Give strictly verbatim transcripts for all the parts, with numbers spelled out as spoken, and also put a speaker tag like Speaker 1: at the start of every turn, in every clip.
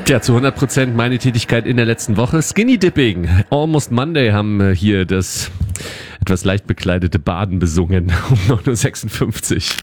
Speaker 1: Ja, zu hundert Prozent meine Tätigkeit in der letzten Woche. Skinny Dipping. Almost Monday haben hier das etwas leicht bekleidete Baden besungen um neun Uhr sechsundfünfzig.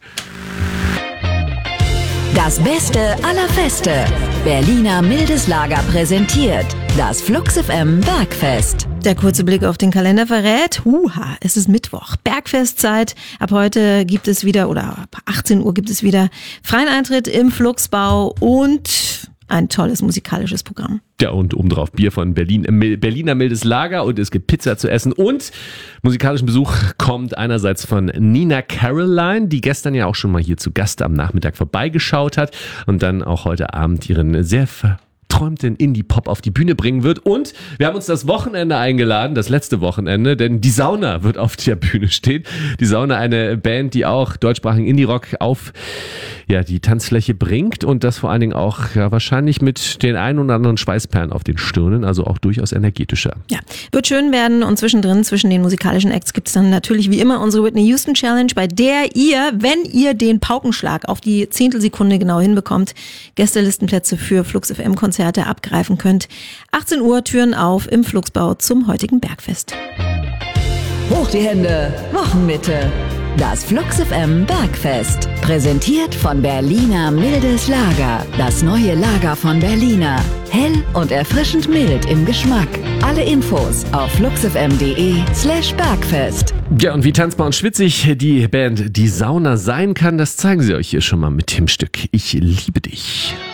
Speaker 2: Das Beste aller Feste. Berliner Mildes Lager präsentiert das Flux F M Bergfest.
Speaker 3: Der kurze Blick auf den Kalender verrät, huha, es ist Mittwoch, Bergfestzeit. Ab heute gibt es wieder, oder ab achtzehn Uhr gibt es wieder freien Eintritt im Fluxbau und ein tolles musikalisches Programm.
Speaker 1: Ja, und obendrauf Bier von Berlin, äh, Berliner Mildes Lager und es gibt Pizza zu essen und musikalischen Besuch kommt einerseits von Nina Caroline, die gestern ja auch schon mal hier zu Gast am Nachmittag vorbeigeschaut hat und dann auch heute Abend ihren sehr verträumten Indie-Pop auf die Bühne bringen wird. Und wir haben uns das Wochenende eingeladen, das letzte Wochenende, denn die Sauna wird auf der Bühne stehen. Die Sauna, eine Band, die auch deutschsprachigen Indie-Rock auf ja, die Tanzfläche bringt und das vor allen Dingen auch ja, wahrscheinlich mit den ein oder anderen Schweißperlen auf den Stirnen, also auch durchaus energetischer.
Speaker 3: Ja, wird schön werden und zwischendrin, zwischen den musikalischen Acts gibt es dann natürlich wie immer unsere Whitney Houston Challenge, bei der ihr, wenn ihr den Paukenschlag auf die Zehntelsekunde genau hinbekommt, Gästelistenplätze für Flux F M Konzerte abgreifen könnt. achtzehn Uhr, Türen auf im Fluxbau zum heutigen Bergfest.
Speaker 2: Hoch die Hände, Wochenmitte. Das Flux F M Bergfest. Präsentiert von Berliner Mildes Lager. Das neue Lager von Berliner. Hell und erfrischend mild im Geschmack. Alle Infos auf fluxfm.de slash Bergfest.
Speaker 1: Ja, und wie tanzbar und schwitzig die Band Die Sauna sein kann, das zeigen sie euch hier schon mal mit dem Stück Ich liebe dich.